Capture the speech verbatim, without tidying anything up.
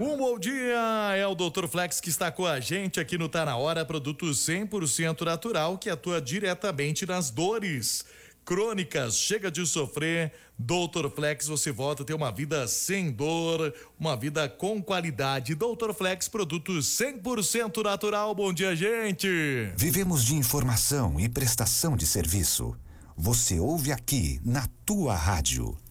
Um bom dia, é o doutor Flex que está com a gente aqui no Tá Na Hora, produto cem por cento natural que atua diretamente nas dores crônicas. Chega de sofrer, doutor Flex, você volta a ter uma vida sem dor, uma vida com qualidade. doutor Flex, produto cem por cento natural. Bom dia, gente. Vivemos de informação e prestação de serviço. Você ouve aqui na tua rádio.